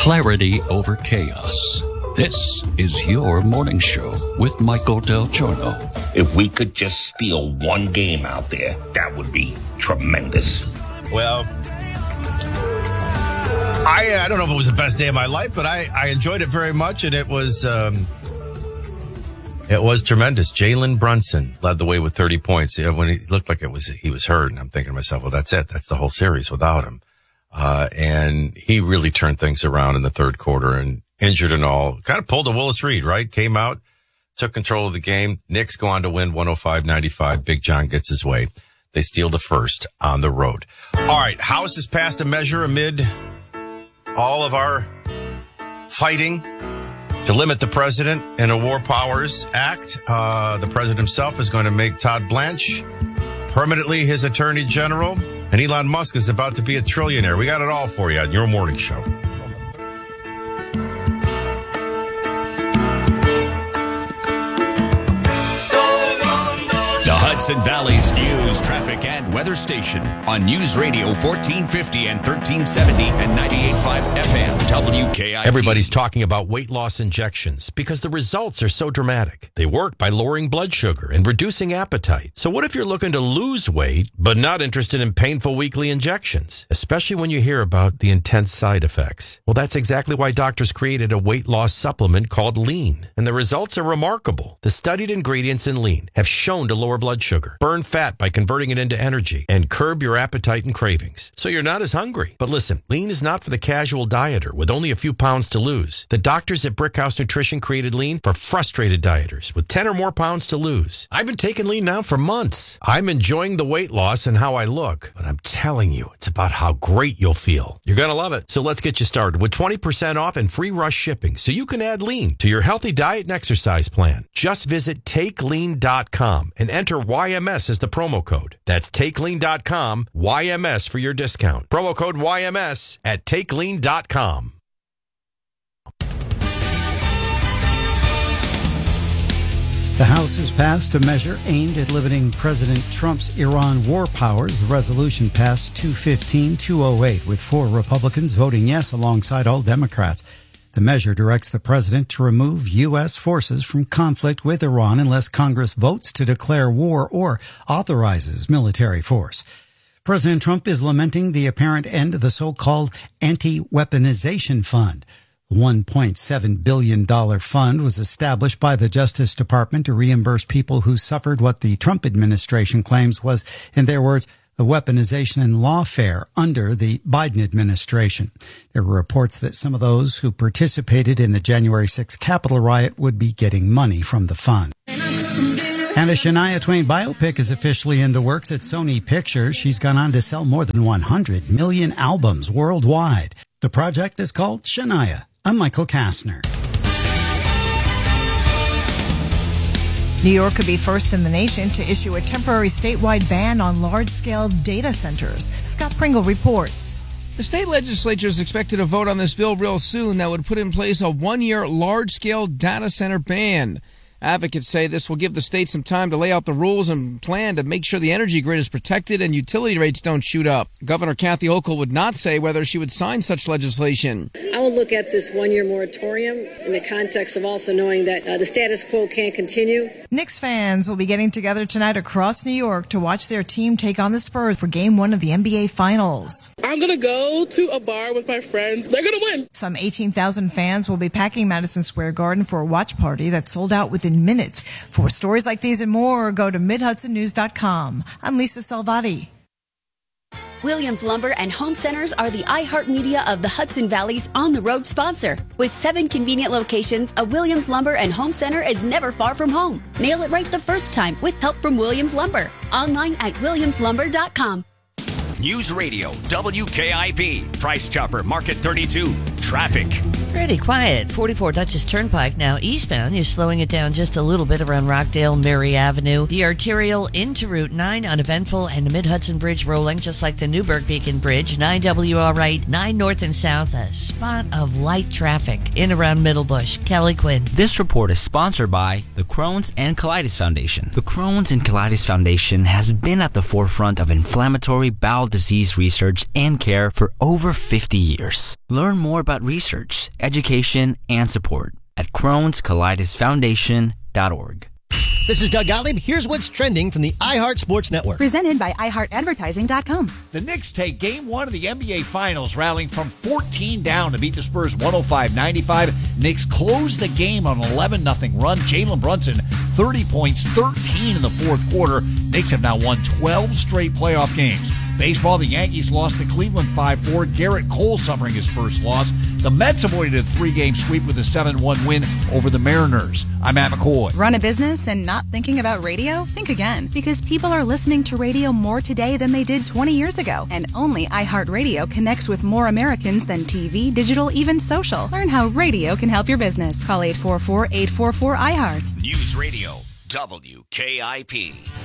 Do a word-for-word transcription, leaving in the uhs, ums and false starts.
Clarity over chaos. This is your morning show with Michael Del Giorno. If we could just steal one game out there, that would be tremendous. Well, I I don't know if it was the best day of my life, but I, I enjoyed it very much, and it was um, it was tremendous. Jalen Brunson led the way with thirty points. You know, when he looked like it was he was hurt, and I'm thinking to myself, well, that's it. That's the whole series without him. Uh, and he really turned things around in the third quarter, and injured and all, kind of pulled a Willis Reed, right? Came out, took control of the game. Knicks go on to win one oh five ninety-five. Big John gets his way. They steal the first on the road. All right, House has passed a measure amid all of our fighting to limit the president in a War Powers Act. Uh, the president himself is going to make Todd Blanche permanently his attorney general. And Elon Musk is about to be a trillionaire. We got it all for you on your morning show. Hudson Valley's news, traffic, and weather station on News Radio fourteen fifty and thirteen seventy and ninety-eight point five F M W K I P. Everybody's talking about weight loss injections because the results are so dramatic. They work by lowering blood sugar and reducing appetite. So what if you're looking to lose weight but not interested in painful weekly injections, especially when you hear about the intense side effects? Well, that's exactly why doctors created a weight loss supplement called Lean, and the results are remarkable. The studied ingredients in Lean have shown to lower blood sugar, burn fat by converting it into energy, and curb your appetite and cravings, so you're not as hungry. But listen, Lean is not for the casual dieter with only a few pounds to lose. The doctors at Brickhouse Nutrition created Lean for frustrated dieters with ten or more pounds to lose. I've been taking Lean now for months. I'm enjoying the weight loss and how I look, but I'm telling you, it's about how great you'll feel. You're going to love it. So let's get you started with twenty percent off and free rush shipping so you can add Lean to your healthy diet and exercise plan. Just visit take lean dot com and enter Y M S as the promo code. That's take lean dot com, Y M S for your discount. Promo code Y M S at take lean dot com. The House has passed a measure aimed at limiting President Trump's Iran war powers. The resolution passed two fifteen to two oh eight, with four Republicans voting yes alongside all Democrats. The measure directs the president to remove U S forces from conflict with Iran unless Congress votes to declare war or authorizes military force. President Trump is lamenting the apparent end of the so-called anti-weaponization fund. The one point seven billion dollars fund was established by the Justice Department to reimburse people who suffered what the Trump administration claims was, in their words, the weaponization and lawfare under the Biden administration. There were reports that some of those who participated in the January sixth Capitol riot would be getting money from the fund. And a Shania Twain biopic is officially in the works at Sony Pictures. She's gone on to sell more than one hundred million albums worldwide. The project is called Shania. I'm Michael Kastner. New York could be first in the nation to issue a temporary statewide ban on large-scale data centers. Scott Pringle reports. The state legislature is expected to vote on this bill real soon that would put in place a one-year large-scale data center ban. Advocates say this will give the state some time to lay out the rules and plan to make sure the energy grid is protected and utility rates don't shoot up. Governor Kathy Hochul would not say whether she would sign such legislation. I will look at this one-year moratorium in the context of also knowing that uh, the status quo can't continue. Knicks fans will be getting together tonight across New York to watch their team take on the Spurs for Game one of the N B A Finals. I'm going to go to a bar with my friends. They're going to win. Some eighteen thousand fans will be packing Madison Square Garden for a watch party that sold out within minutes. For stories like these and more, go to mid hudson news dot com. I'm Lisa Salvati. Williams Lumber and Home Centers are the iHeartMedia of the Hudson Valley's on-the-road sponsor. With seven convenient locations, a Williams Lumber and Home Center is never far from home. Nail it right the first time with help from Williams Lumber. Online at williams lumber dot com. News Radio W K I P. Price Chopper Market thirty-two. Traffic. Pretty quiet. forty-four Dutchess Turnpike. Now eastbound, you're slowing it down just a little bit around Rockdale, Mary Avenue. The arterial into Route nine uneventful, and the Mid-Hudson Bridge rolling just like the Newburgh Beacon Bridge. nine W all right. nine north and south. A spot of light traffic in around Middlebush. Kelly Quinn. This report is sponsored by the Crohn's and Colitis Foundation. The Crohn's and Colitis Foundation has been at the forefront of inflammatory bowel disease research and care for over fifty years. Learn more about research, education, and support at crohns colitis foundation dot org. This is Doug Gottlieb. Here's what's trending from the iHeart Sports Network. Presented by i heart advertising dot com. The Knicks take game one of the N B A Finals, rallying from fourteen down to beat the Spurs one oh five ninety-five. Knicks close the game on an eleven nothing run. Jalen Brunson, thirty points, thirteen in the fourth quarter. Knicks have now won twelve straight playoff games. Baseball, the Yankees lost to Cleveland five four. Garrett Cole suffering his first loss. The Mets avoided a three-game sweep with a seven one win over the Mariners. I'm Matt McCoy. Run a business and not thinking about radio? Think again, because people are listening to radio more today than they did twenty years ago. And only iHeartRadio connects with more Americans than T V, digital, even social. Learn how radio can help your business. Call eight four four, eight four four, I heart. News Radio W K I P.